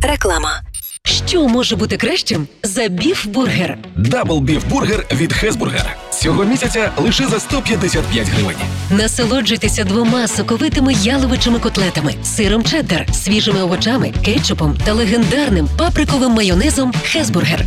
Реклама. Що може бути кращим за біф-бургер? Дабл біф-бургер від Хезбургер. Цього місяця лише за 155 гривень. Насолоджуйтеся 2 соковитими яловичими котлетами, сиром чеддер, свіжими овочами, кетчупом та легендарним паприковим майонезом Хезбургер.